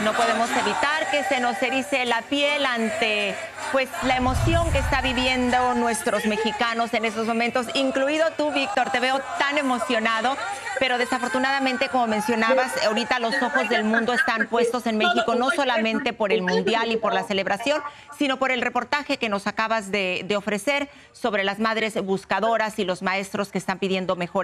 No podemos evitar que se nos erice la piel ante pues la emoción que está viviendo nuestros mexicanos en estos momentos, incluido tú, Víctor. Te veo tan emocionado, pero desafortunadamente, como mencionabas, ahorita los ojos del mundo están puestos en México, no solamente por el Mundial y por la celebración, sino por el reportaje que nos acabas de ofrecer sobre las madres buscadoras y los maestros que están pidiendo mejores